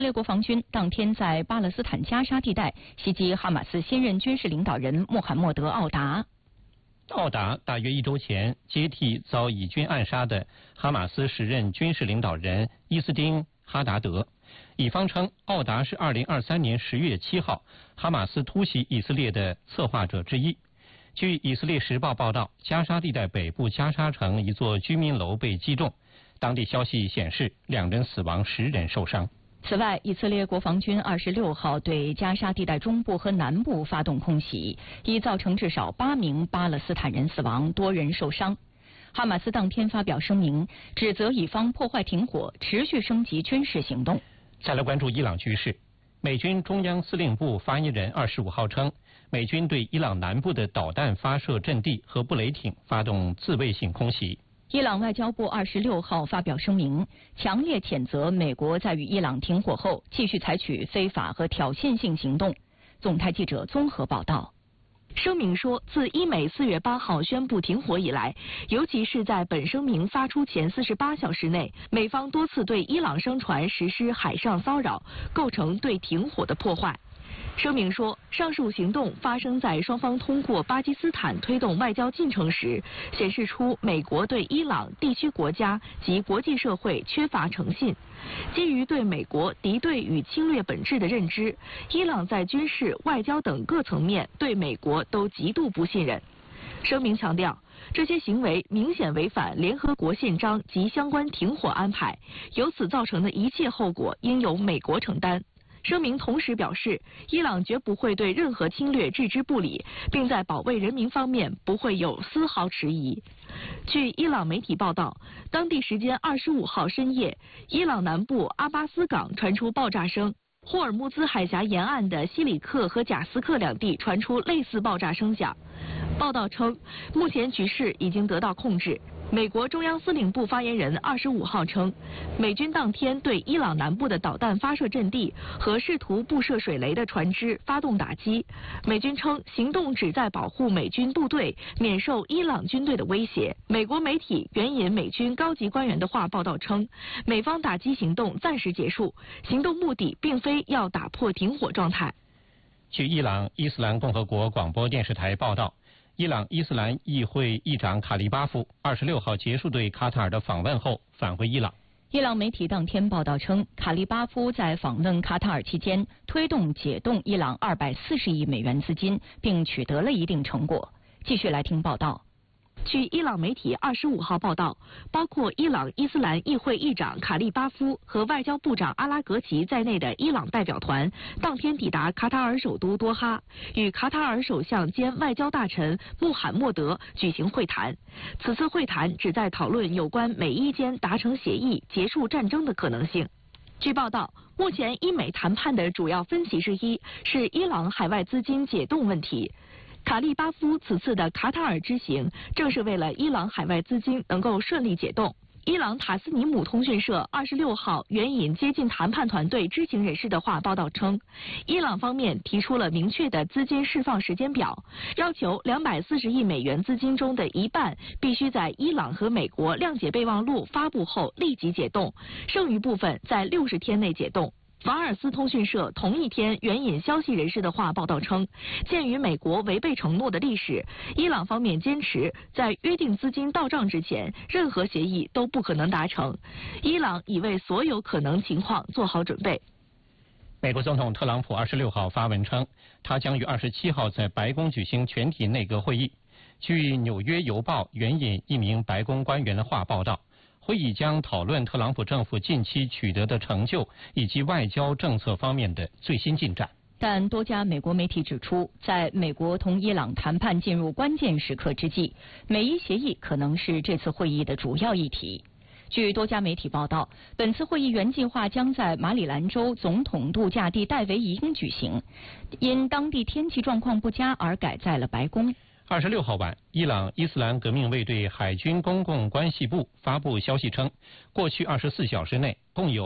以色列国防军当天在巴勒斯坦加沙地带袭击哈马斯现任军事领导人穆罕默德·奥达。 奥达大约1周前接替遭以军暗杀的哈马斯时任军事领导人伊斯丁·哈达德。以方称，奥达是2023年10月7号哈马斯突袭以色列的策划者之一。据《以色列时报》报道，加沙地带北部加沙城一座居民楼被击中，当地消息显示2人死亡，10人受伤。 此外，以色列国防军26号对加沙地带中部和南部发动空袭，已造成至少8名巴勒斯坦人死亡，多人受伤。哈马斯当天发表声明，指责以方破坏停火，持续升级军事行动。 再来关注伊朗局势，美军中央司令部发言人25号称，美军对伊朗南部的导弹发射阵地和布雷艇发动自卫性空袭。 伊朗外交部26号发表声明，强烈谴责美国在与伊朗停火后继续采取非法和挑衅性行动。总台记者综合报道。 声明说，自伊美4月8号宣布停火以来，尤其是在本声明发出前48小时内，美方多次对伊朗商船实施海上骚扰，构成对停火的破坏。声明说，上述行动发生在双方通过巴基斯坦推动外交进程时，显示出美国对伊朗地区国家及国际社会缺乏诚信。基于对美国敌对与侵略本质的认知，伊朗在军事、外交等各层面对美国都极度不信任。声明强调，这些行为明显违反联合国宪章及相关停火安排，由此造成的一切后果应由美国承担。声明同时表示，伊朗绝不会对任何侵略置之不理，并在保卫人民方面不会有丝毫迟疑。据伊朗媒体报道，当地时间25号深夜，伊朗南部阿巴斯港传出爆炸声，霍尔木兹海峡沿岸的西里克和贾斯克两地传出类似爆炸声响。报道称，目前局势已经得到控制。美国中央司令部发言人25号称，美军当天对伊朗南部的导弹发射阵地和试图布设水雷的船只发动打击。美军称，行动旨在保护美军部队免受伊朗军队的威胁。美国媒体援引美军高级官员的话报道称，美方打击行动暂时结束，行动目的并非要打破停火状态。 据伊朗伊斯兰共和国广播电视台报道，伊朗伊斯兰议会议长卡利巴夫26号结束对卡塔尔的访问后返回伊朗。 伊朗媒体当天报道称，卡利巴夫在访问卡塔尔期间推动解冻伊朗240亿美元资金，并取得了一定成果。继续来听报道。 据伊朗媒体25号报道，包括伊朗伊斯兰议会议长卡利巴夫和外交部长阿拉格齐在内的伊朗代表团当天抵达卡塔尔首都多哈，与卡塔尔首相兼外交大臣穆罕默德举行会谈。此次会谈旨在讨论有关美伊间达成协议、结束战争的可能性。据报道，目前伊美谈判的主要分歧之一是伊朗海外资金解冻问题。卡利巴夫此次的卡塔尔之行，正是为了伊朗海外资金能够顺利解冻。伊朗塔斯尼姆通讯社26号援引接近谈判团队知情人士的话报道称，伊朗方面提出了明确的资金释放时间表，要求240亿美元资金中的一半必须在伊朗和美国谅解备忘录发布后立即解冻，剩余部分在60天内解冻。法尔斯通讯社同一天援引消息人士的话报道称，鉴于美国违背承诺的历史，伊朗方面坚持在约定资金到账之前，任何协议都不可能达成。伊朗已为所有可能情况做好准备。 美国总统特朗普26号发文称，他将于27号在白宫举行全体内阁会议。据《纽约邮报》援引一名白宫官员的话报道，会议将讨论特朗普政府近期取得的成就以及外交政策方面的最新进展。 但多家美国媒体指出，在美国同伊朗谈判进入关键时刻之际，美伊协议可能是这次会议的主要议题。据多家媒体报道，本次会议原计划将在马里兰州总统度假地戴维营举行，因当地天气状况不佳而改在了白宫。 26号晚，伊朗伊斯兰革命卫队海军公共关系部发布消息称，过去24小时内，共有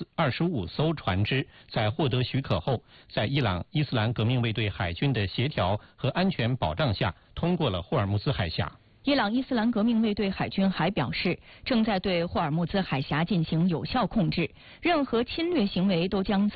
25艘船只在获得许可后，在伊朗伊斯兰革命卫队海军的协调和安全保障下，通过了霍尔木兹海峡。 伊朗伊斯兰革命卫队海军还表示，正在对霍尔木兹海峡进行有效控制，任何侵略行为都将